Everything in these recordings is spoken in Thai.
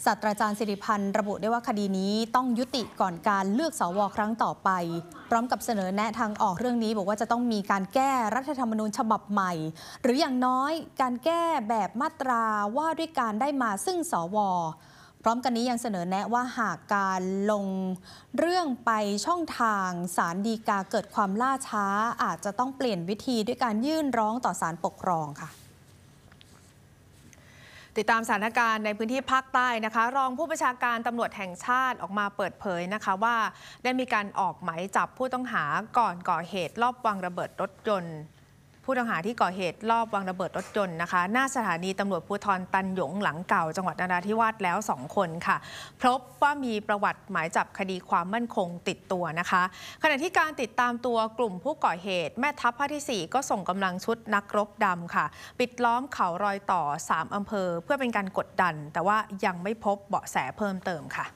ศาสตราจารย์สิริพันธ์ระบุได้ว่าคดีนี้ต้องยุติก่อนการเลือกสวครั้งต่อไปพร้อมกับเสนอแนะทางออกเรื่องนี้บอกว่าจะต้องมีการแก้รัฐธรรมนูญฉบับใหม่หรืออย่างน้อยการแก้แบบมาตราว่าด้วยการได้มาซึ่งสวพร้อมกันนี้ยังเสนอแนะว่าหากการลงเรื่องไปช่องทางศาลฎีกาเกิดความล่าช้าอาจจะต้องเปลี่ยนวิธีด้วยการยื่นร้องต่อศาลปกครองค่ะติดตามสถานการณ์ในพื้นที่ภาคใต้นะคะรองผู้บัญชาการตำรวจแห่งชาติออกมาเปิดเผยนะคะว่าได้มีการออกหมายจับผู้ต้องหาก่อนก่อเหตุลอบวางระเบิดรถยนต์ผู้ต้องหาที่ก่อเหตุลอบวางระเบิดรถยนต์นะคะหน้าสถานีตำรวจภูธรตันหยงหลังเก่าจังหวัดนราธิวาสแล้ว2 คนค่ะพบว่ามีประวัติหมายจับคดีความมั่นคงติดตัวนะคะขณะที่การติดตามตัวกลุ่มผู้ก่อเหตุแม่ทัพภาคที่4ก็ส่งกำลังชุดนักรบดำค่ะปิดล้อมเขารอยต่อ3 อำเภอเพื่อเป็นการกดดันแต่ว่ายังไม่พบเบาะแสเพิ่มเติมค่ะ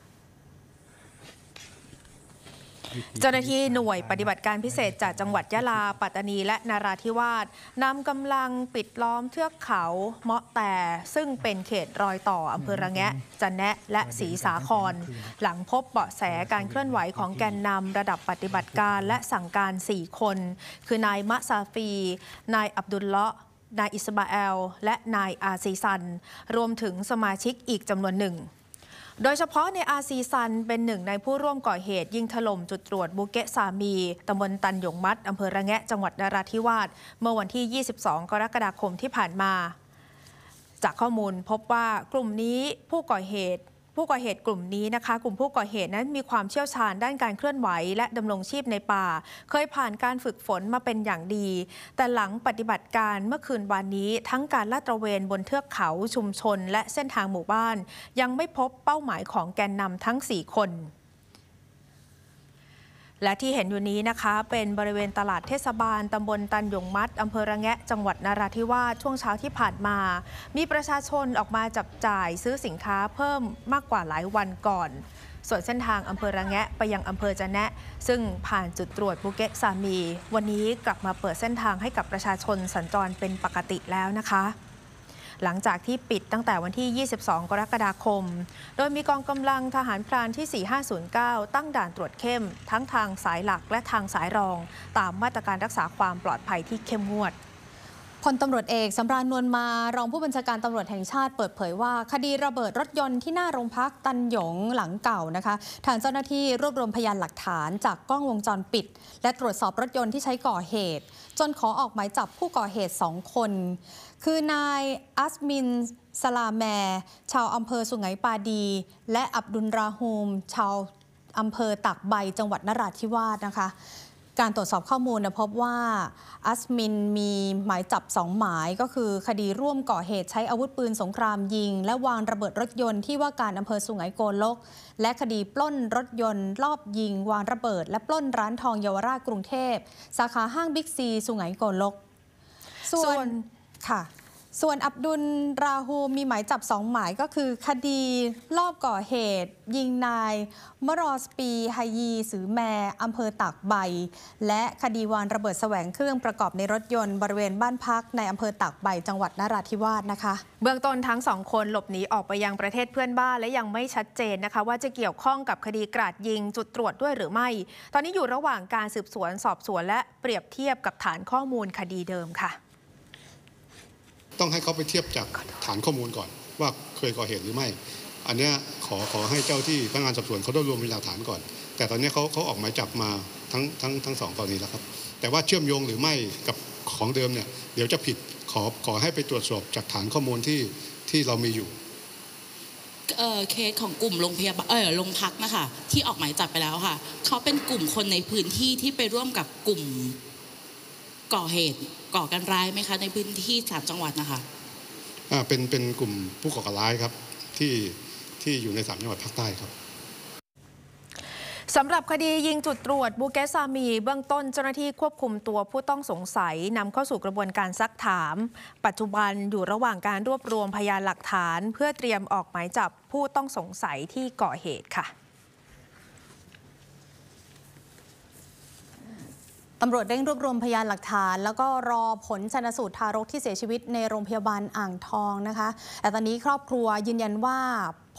เจ้าหน้าที่หน่วยปฏิบัติการพิเศษจากจังหวัดยะลาปัตตานีและนราธิวาสนำกำลังปิดล้อมเทือกเขาเมาะแต่ซึ่งเป็นเขตรอยต่ออำเภอระแงะจะแนะและศรีสาครหลังพบเบาะแสการเคลื่อนไหวของแกนนำระดับปฏิบัติการและสั่งการ4 คนคือนายมะซาฟีนายอับดุลเลาะห์นายอิสมาเอลและนายอาซีซันรวมถึงสมาชิกอีกจำนวนหนึ่งโดยเฉพาะในอาซีซันเป็นหนึ่งในผู้ร่วมก่อเหตุยิงถล่มจุดตรวจบุเกะซามีตำบลตันหยงมัดอำเภอระแงะจังหวัดนราธิวาสเมื่อวันที่ 22 กรกฎาคมที่ผ่านมาจากข้อมูลพบว่ากลุ่มนี้ผู้ก่อเหตุกลุ่มนี้นะคะกลุ่มผู้ก่อเหตุนั้นมีความเชี่ยวชาญด้านการเคลื่อนไหวและดำรงชีพในป่าเคยผ่านการฝึกฝนมาเป็นอย่างดีแต่หลังปฏิบัติการเมื่อคืนวานนี้ทั้งการลาดตระเวนบนเทือกเขาชุมชนและเส้นทางหมู่บ้านยังไม่พบเป้าหมายของแกนนำทั้ง4 คนและที่เห็นอยู่นี้นะคะเป็นบริเวณตลาดเทศบาลตำบลตันหยงมัดอำเภอระแงะจังหวัดนราธิวาสช่วงเช้าที่ผ่านมามีประชาชนออกมาจับจ่ายซื้อสินค้าเพิ่มมากกว่าหลายวันก่อนส่วนเส้นทางอำเภอระแงะไปยังอำเภอจะแนะซึ่งผ่านจุดตรวจบุเกะซามีวันนี้กลับมาเปิดเส้นทางให้กับประชาชนสัญจรเป็นปกติแล้วนะคะหลังจากที่ปิดตั้งแต่วันที่ 22 กรกฎาคมโดยมีกองกำลังทหารพรานที่ 4509 ตั้งด่านตรวจเข้มทั้งทางสายหลักและทางสายรองตามมาตรการรักษาความปลอดภัยที่เข้มงวดพลตำรวจเอกสำราญนวลมารองผู้บัญชาการตำรวจแห่งชาติเปิดเผยว่าคดีระเบิดรถยนต์ที่หน้าโรงพักตันหยงหลังเก่านะคะทางเจ้าหน้าที่รวบรวมพยานหลักฐานจากกล้องวงจรปิดและตรวจสอบรถยนต์ที่ใช้ก่อเหตุจนขอออกหมายจับผู้ก่อเหตุ2 คนคือนายอัสมินสลาแมชาวอำเภอสุไหงปาดีและอับดุลราฮูมชาวอำเภอตากใบจังหวัดนราธิวาสนะคะการตรวจสอบข้อมูลพบว่าอัสมินมีหมายจับ2 หมายก็คือคดีร่วมก่อเหตุใช้อาวุธปืนสงครามยิงและวางระเบิดรถยนต์ที่ว่าการอำเภอสุไหงโกลกและคดีปล้นรถยนต์รอบยิงวางระเบิดและปล้นร้านทองเยาวราชกรุงเทพสาขาห้างบิ๊กซีสุไหงโกลกส่วนอับดุลราฮูมีหมายจับ2 หมายก็คือคดีลอบก่อเหตุยิงนายมรอสปีไฮยีสือแมอำเภอตากใบและคดีวางระเบิดแสวงเครื่องประกอบในรถยนต์บริเวณบ้านพักในอำเภอตากใบจังหวัดนราธิวาสนะคะเบื้องต้นทั้ง2 คนหลบหนีออกไปยังประเทศเพื่อนบ้านและยังไม่ชัดเจนนะคะว่าจะเกี่ยวข้องกับคดีกราดยิงจุดตรวจด้วยหรือไม่ตอนนี้อยู่ระหว่างการสืบสวนสอบสวนและเปรียบเทียบกับฐานข้อมูลคดีเดิมค่ะต้องให้เขาไปเทียบจากฐานข้อมูลก่อนว่าเคยก่อเหตุหรือไม่อันนี้ขอให้เจ้าที่พนักงานสอบสวนเขาได้รวมพยานหลักฐานก่อนแต่ตอนนี้เขาออกหมายจับมาทั้ง2 กรณีแล้วครับแต่ว่าเชื่อมโยงหรือไม่กับของเดิมเนี่ยเดี๋ยวจะผิดขอให้ไปตรวจสอบจากฐานข้อมูลที่เรามีอยู่เคสของกลุ่มโรงพยาบาลโรงพักนะคะที่ออกหมายจับไปแล้วค่ะเขาเป็นกลุ่มคนในพื้นที่ที่ไปร่วมกับกลุ่มก่อเหตุก่อการร้ายไหมคะในพื้นที่3 จังหวัดนะคะเป็นกลุ่มผู้ก่อการร้ายครับที่อยู่ใน3 จังหวัดภาคใต้ครับสำหรับคดียิงจุดตรวจบุเกะซามีเบื้องต้นเจ้าหน้าที่ควบคุมตัวผู้ต้องสงสัยนำเข้าสู่กระบวนการซักถามปัจจุบันอยู่ระหว่างการรวบรวมพยานหลักฐานเพื่อเตรียมออกหมายจับผู้ต้องสงสัยที่ก่อเหตุค่ะตำรวจเร่งรวบรวมพยานหลักฐานแล้วก็รอผลชันสูตรทารกที่เสียชีวิตในโรงพยาบาลอ่างทองนะคะแต่ตอนนี้ครอบครัวยืนยันว่า